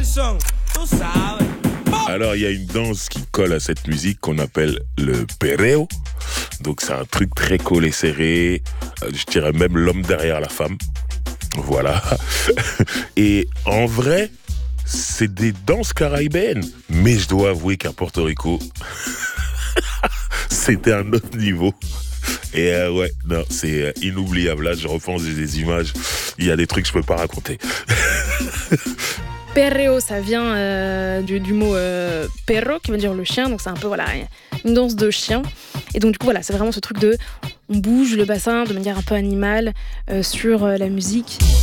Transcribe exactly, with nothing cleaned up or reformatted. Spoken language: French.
Alors, il y a une danse qui colle à cette musique qu'on appelle le perreo. Donc, c'est un truc très collé serré. Je dirais même l'homme derrière la femme. Voilà. Et en vrai, c'est des danses caraïbéennes. Mais je dois avouer qu'à Porto Rico, c'était un autre niveau. Et euh, ouais, non, c'est euh, inoubliable. Là, je repense des images. Il y a des trucs que je peux pas raconter. Perreo, ça vient euh, du, du mot euh, perro, qui veut dire le chien. Donc c'est un peu voilà, une danse de chien. Et donc du coup, voilà, c'est vraiment ce truc de... On bouge le bassin de manière un peu animale euh, sur euh, la musique.